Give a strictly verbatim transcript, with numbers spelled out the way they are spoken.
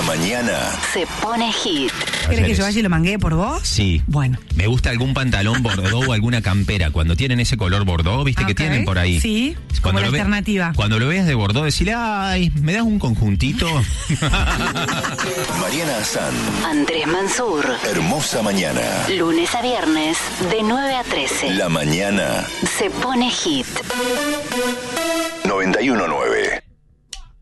mañana se pone hit. ¿Querés que yo vaya y lo manguee por vos? Sí. Bueno. Me gusta algún pantalón bordó o alguna campera. Cuando tienen ese color bordó, viste Okay. que tienen por ahí. Sí, como la lo ve- alternativa. Cuando lo veas de bordó, decile, ay, ¿me das un conjuntito? Mariana Azán, Andrés Mansur. hermosa mañana. Lunes a viernes, de nueve a trece. La mañana Se pone hit. noventa y uno nueve.